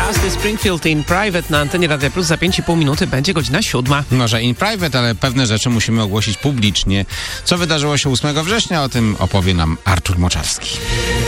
Dusty Springfield in Private na antenie Radia Plus. Za 5,5 minuty będzie godzina 7. Może in private, ale pewne rzeczy musimy ogłosić publicznie. Co wydarzyło się 8 września? O tym opowie nam Artur Moczarski.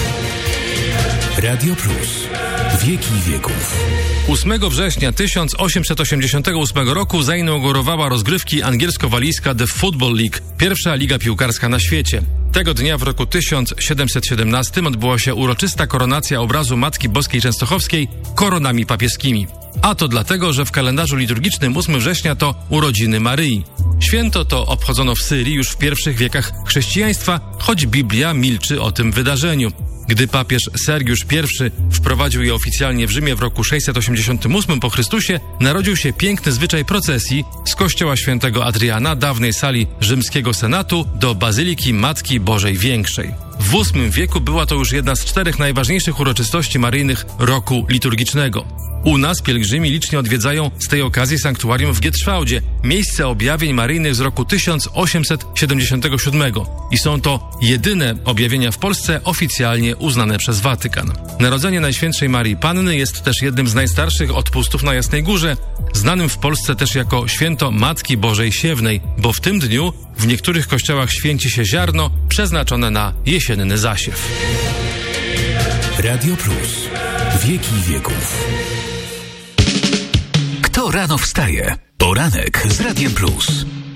Radio Plus. Wieki wieków. 8 września 1888 roku zainaugurowała rozgrywki angielsko-walijska The Football League, pierwsza liga piłkarska na świecie. Tego dnia w roku 1717 odbyła się uroczysta koronacja obrazu Matki Boskiej Częstochowskiej koronami papieskimi. A to dlatego, że w kalendarzu liturgicznym 8 września to urodziny Maryi. Święto to obchodzono w Syrii już w pierwszych wiekach chrześcijaństwa, choć Biblia milczy o tym wydarzeniu. Gdy papież Sergiusz I wprowadził je oficjalnie w Rzymie w roku 688 po Chrystusie, narodził się piękny zwyczaj procesji z kościoła świętego Adriana, dawnej sali rzymskiego senatu, do Bazyliki Matki Bożej Większej. W VIII wieku była to już jedna z 4 najważniejszych uroczystości maryjnych roku liturgicznego. U nas pielgrzymi licznie odwiedzają z tej okazji sanktuarium w Gietrzwałdzie, miejsce objawień maryjnych z roku 1877 i są to jedyne objawienia w Polsce oficjalnie uznane przez Watykan. Narodzenie Najświętszej Maryi Panny jest też jednym z najstarszych odpustów na Jasnej Górze, znanym w Polsce też jako święto Matki Bożej Siewnej, bo w tym dniu w niektórych kościołach święci się ziarno przeznaczone na jesienny zasiew. Radio Plus. Wieki wieków. Kto rano wstaje? Poranek z Radiem Plus.